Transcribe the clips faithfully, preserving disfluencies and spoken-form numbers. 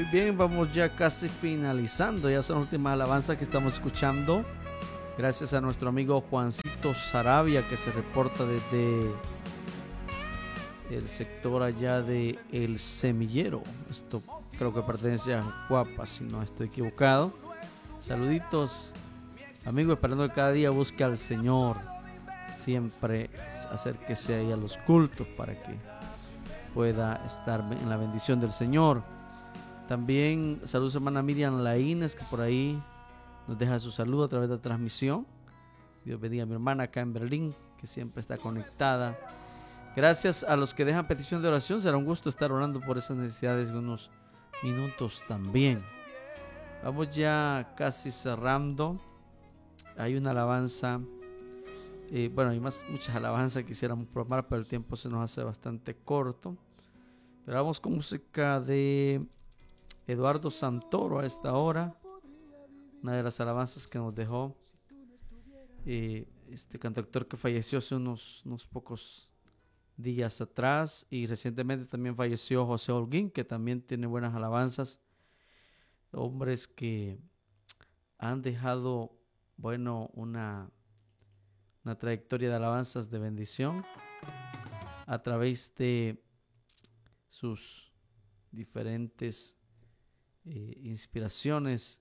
Muy bien, vamos ya casi finalizando. Ya son las últimas alabanzas que estamos escuchando. Gracias a nuestro amigo Juancito Sarabia, que se reporta desde el sector allá de El Semillero. Esto creo que pertenece a Guapa, si no estoy equivocado. Saluditos, amigo, esperando que cada día busque al Señor. Siempre acérquese ahí a los cultos para que pueda estar en la bendición del Señor. También saludos a hermana Miriam Laínez, que por ahí nos deja su saludo a través de la transmisión. Dios bendiga a mi hermana acá en Berlín, que siempre está conectada. Gracias a los que dejan petición de oración. Será un gusto estar orando por esas necesidades en unos minutos también. Vamos ya casi cerrando. Hay una alabanza. Eh, bueno, hay más, muchas alabanzas que quisiéramos programar, pero el tiempo se nos hace bastante corto. Pero vamos con música de Eduardo Santoro a esta hora. Una de las alabanzas que nos dejó eh, este cantautor que falleció hace unos, unos pocos días atrás, y recientemente también falleció José Holguín, que también tiene buenas alabanzas. Hombres que han dejado, bueno, una, una trayectoria de alabanzas de bendición a través de sus diferentes eh, inspiraciones.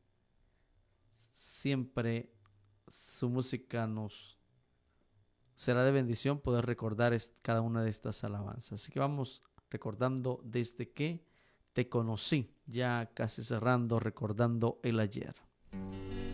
Siempre su música nos será de bendición poder recordar cada una de estas alabanzas. Así que vamos recordando desde que te conocí, ya casi cerrando, recordando el ayer.